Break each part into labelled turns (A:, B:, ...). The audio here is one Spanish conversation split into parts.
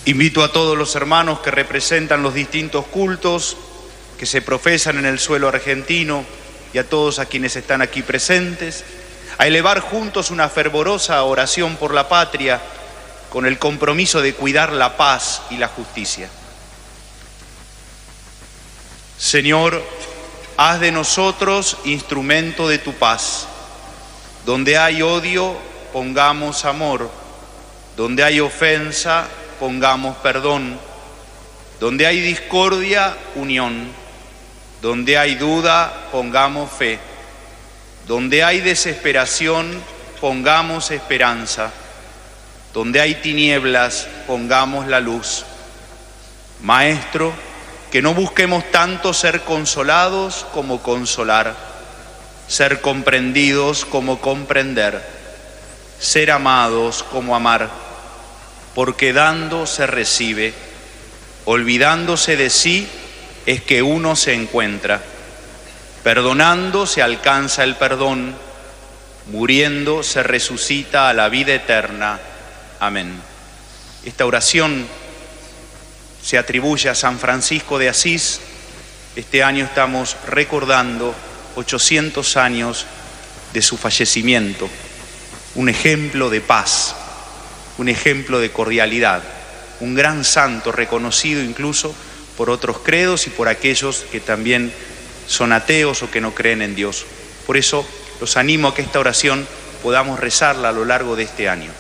A: Invito a todos los hermanos que representan los distintos cultos que se profesan en el suelo argentino y a todos a quienes están aquí presentes a elevar juntos una fervorosa oración por la patria con el compromiso de cuidar la paz y la justicia. Señor, haz de nosotros instrumento de tu paz. Donde hay odio, pongamos amor. Donde hay ofensa, pongamos perdón. Donde hay discordia, unión. Donde hay duda, pongamos fe. Donde hay desesperación, pongamos esperanza. Donde hay tinieblas, pongamos la luz. Maestro, que no busquemos tanto ser consolados como consolar, ser comprendidos como comprender, ser amados como amar, porque dando se recibe, olvidándose de sí es que uno se encuentra, perdonando se alcanza el perdón, muriendo se resucita a la vida eterna. Amén. Esta oración se atribuye a San Francisco de Asís. Este año estamos recordando 800 años de su fallecimiento. Un ejemplo de paz, un ejemplo de cordialidad, un gran santo reconocido incluso por otros credos y por aquellos que también son ateos o que no creen en Dios. Por eso los animo a que esta oración podamos rezarla a lo largo de este año.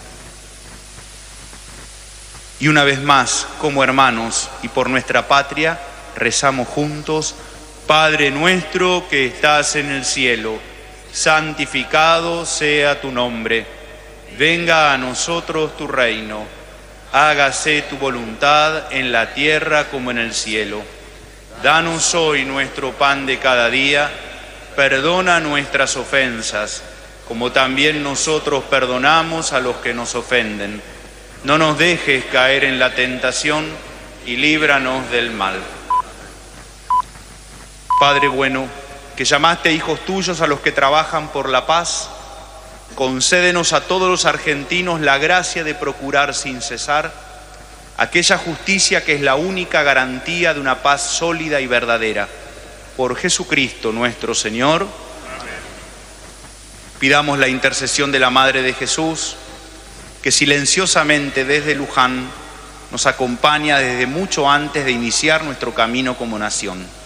A: Y una vez más, como hermanos y por nuestra patria, rezamos juntos: Padre nuestro que estás en el cielo, santificado sea tu nombre. Venga a nosotros tu reino. Hágase tu voluntad en la tierra como en el cielo. Danos hoy nuestro pan de cada día. Perdona nuestras ofensas, como también nosotros perdonamos a los que nos ofenden. No nos dejes caer en la tentación y líbranos del mal. Padre bueno, que llamaste hijos tuyos a los que trabajan por la paz, concédenos a todos los argentinos la gracia de procurar sin cesar aquella justicia que es la única garantía de una paz sólida y verdadera. Por Jesucristo nuestro Señor. Amén. Pidamos la intercesión de la Madre de Jesús, que silenciosamente desde Luján nos acompaña desde mucho antes de iniciar nuestro camino como nación.